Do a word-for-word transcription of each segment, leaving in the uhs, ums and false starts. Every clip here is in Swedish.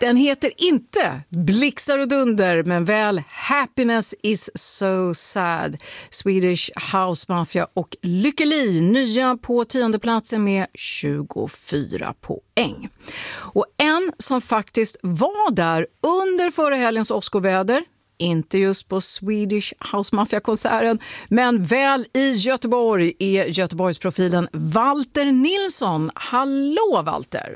Den heter inte Blixtar och dunder, men väl Happiness is so sad. Swedish House Mafia och Lykke Li, nya på tionde platsen med tjugofyra poäng. Och en som faktiskt var där under förra helgens Oscarväder, inte just på Swedish House Mafia-konserten, men väl i Göteborg, är Göteborgsprofilen Walter Nilsson. Hallå Walter!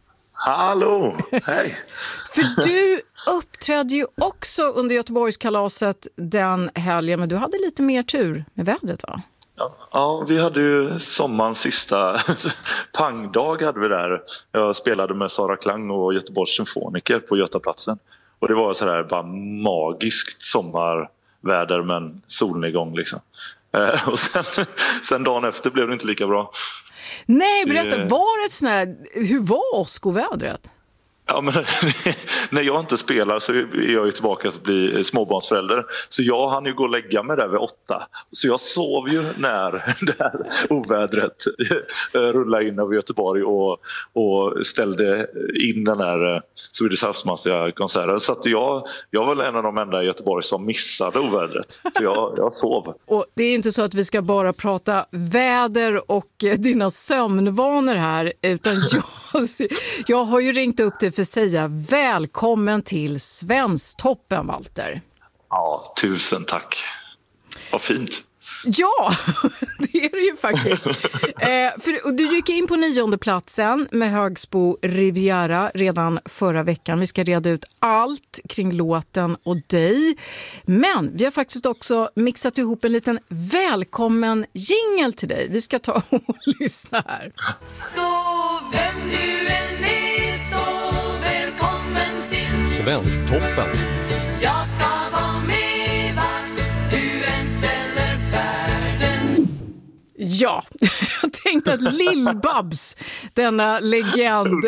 Hallå, hej! För du uppträdde ju också under Göteborgskalaset den helgen, men du hade lite mer tur med vädret, va? Ja, ja, vi hade ju sommarens sista pangdag hade vi där. Jag spelade med Sara Klang och Göteborgs symfoniker på Götaplatsen. Och det var så där bara magiskt sommarväder med en solnedgång liksom. Eh, och sen, sen dagen efter blev det inte lika bra. Nej, berätta, var det ett sån här, hur var Oscarvädret? Ja, men när jag inte spelar så är jag ju tillbaka att bli småbarnsförälder. Så jag hann ju gå och lägga mig där vid åtta. Så jag sov ju när det här ovädret rullade in över Göteborg och, och ställde in den här Swedish House Mafia-konserten. Så att jag, jag var en av de enda i Göteborg som missade ovädret. Så jag, jag sov. Och det är inte så att vi ska bara prata väder och dina sömnvanor här, utan jag, jag har ju ringt upp dig för att säga välkommen till Svensktoppen, Walter. Ja, tusen tack. Vad fint. Ja, det är det ju faktiskt. eh, för, du gick in på nionde platsen med Högsbo Riviera redan förra veckan. Vi ska reda ut allt kring låten och dig. Men vi har faktiskt också mixat ihop en liten välkommen jingle till dig. Vi ska ta och lyssna här. Så vem du än är, så välkommen till Svensktoppen. Jag ska vara med vart du än ställer färden. Ja, jag tänkte att Lill-Babs, denna legend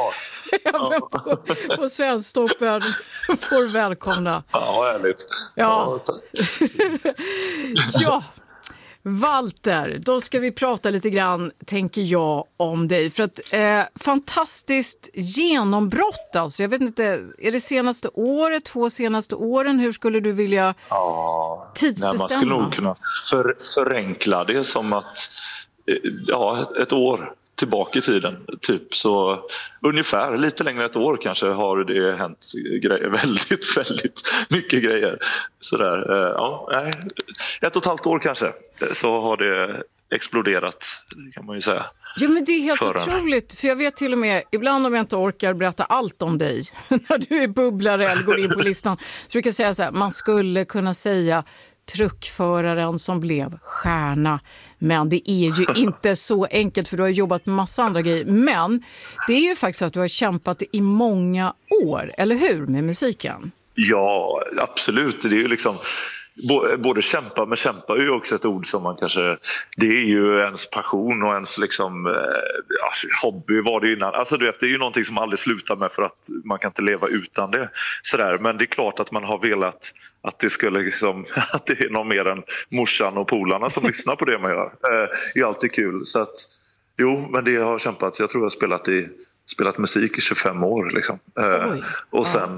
ja. på, på Svensktoppen, får välkomna. Ja, härligt. Ja, ja, ja. Walter, då ska vi prata lite grann, tänker jag, om dig. För att eh, fantastiskt genombrott, alltså. Jag vet inte, är det senaste året, två senaste åren? Hur skulle du vilja ja, tidsbestämma? Nej, man skulle nog kunna för, förenkla det som att ja, ett år tillbaka i tiden, typ, så ungefär lite längre ett år kanske har det hänt grejer, väldigt, väldigt mycket grejer. Sådär, ja, ett och ett halvt år kanske, så har det exploderat, kan man ju säga. Ja, men det är helt Förra. otroligt, för jag vet till och med, ibland om jag inte orkar berätta allt om dig, när du är bubblare eller går in på listan, så brukar jag säga så här, man skulle kunna säga truckföraren som blev stjärna, men det är ju inte så enkelt, för du har jobbat med massa andra grejer. Men det är ju faktiskt så att du har kämpat i många år, eller hur, med musiken? Ja, absolut. Det är ju liksom både kämpa, men kämpa är ju också ett ord som man kanske, det är ju ens passion och ens liksom ja, hobby var det innan. Alltså du vet, det är ju någonting som aldrig slutar med, för att man kan inte leva utan det. Sådär. Men det är klart att man har velat att det skulle liksom, att det är någon mer än morsan och polarna som lyssnar på det man gör. Det är alltid kul. Så att, jo, men det har kämpat. Jag tror jag har spelat, i, spelat musik i tjugofem år liksom. Oj. Och sen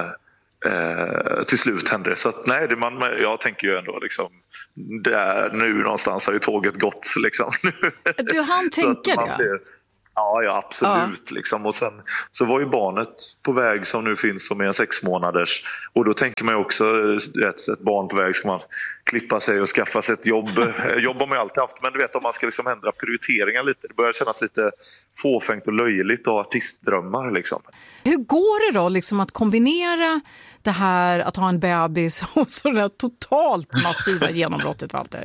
Eh, till slut hände det. Så att, nej, det man, jag tänker ju ändå liksom, där, nu någonstans har ju tåget gått liksom. Du hann tänka det? Blir, ja, ja, absolut. Ja. Liksom. Och sen så var ju barnet på väg som nu finns, som är en sex månaders. Och då tänker man ju också, ett, ett barn på väg ska man klippa sig och skaffa sig ett jobb. Jobb har man ju alltid haft, men du vet, om man ska liksom ändra prioriteringar lite. Det börjar kännas lite fåfängt och löjligt och artistdrömmar liksom. Hur går det då liksom att kombinera det här, att ha en bebis och sådär totalt massiva genombrottet, Walter?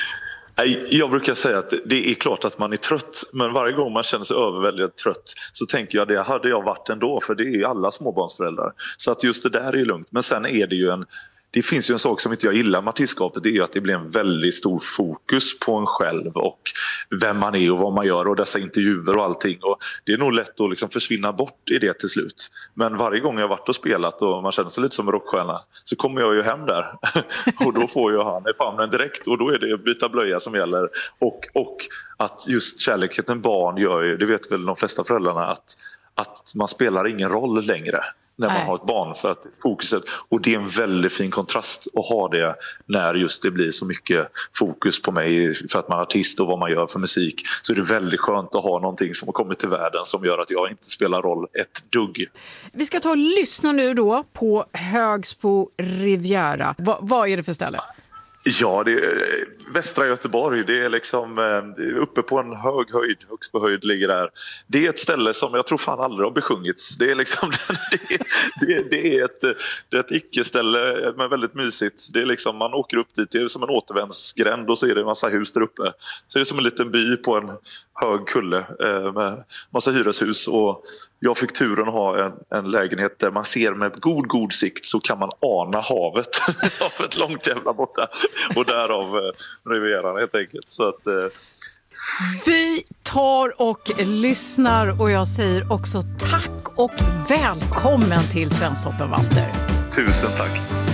Jag brukar säga att det är klart att man är trött, men varje gång man känner sig överväldigt trött så tänker jag, det hade jag varit ändå, för det är ju alla småbarnsföräldrar. Så att just det där är lugnt. Men sen är det ju en Det finns ju en sak som inte jag gillar med artistskapet, det är ju att det blir en väldigt stor fokus på en själv och vem man är och vad man gör och dessa intervjuer och allting. Och det är nog lätt att liksom försvinna bort i det till slut. Men varje gång jag har varit och spelat och man känner sig lite som en rockstjärna så kommer jag ju hem där och då får jag han i famnen direkt och då är det byta blöja som gäller. Och, och att just kärleken barn gör ju, det vet väl de flesta föräldrarna, att att man spelar ingen roll längre när man Nej. har ett barn, för att fokuset, och det är en väldigt fin kontrast att ha det när just det blir så mycket fokus på mig för att man är artist och vad man gör för musik, så är det väldigt skönt att ha någonting som har kommit till världen som gör att jag inte spelar roll ett dugg. Vi ska ta och lyssna nu då på Högsbo Riviera. Va, vad är det för ställe? Ja, det är västra Göteborg. Det är liksom eh, uppe på en hög höjd. Högsbo höjd ligger där. Det är ett ställe som jag tror fan aldrig har besjungits. Det är liksom det är, det, det är ett det är ett icke-ställe, men väldigt mysigt. Det är liksom, man åker upp dit, det är som en återvändsgränd och så är det en massa hus där uppe. Så det är som en liten by på en hög kulle eh, med massa hyreshus, och jag fick turen att ha en, en lägenhet där man ser med god, god sikt så kan man ana havet havet långt jävla borta, och därav eh, Rivieran helt enkelt. Så att, eh... Vi tar och lyssnar, och jag säger också tack och välkommen till Svensktoppen, Walter. Tusen tack.